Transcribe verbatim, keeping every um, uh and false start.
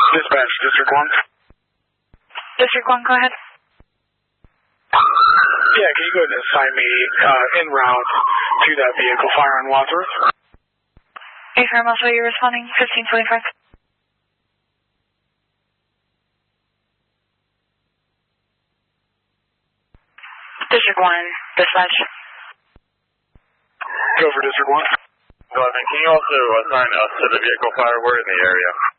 Dispatch, District one. District one, go ahead. Yeah, can you go ahead and assign me uh, en route to that vehicle, fire on Wadsworth? Affirm, also you're responding, fifteen twenty-five. District one, dispatch. Go for District one. Go ahead, can you also assign us to the vehicle fire? We're in the area.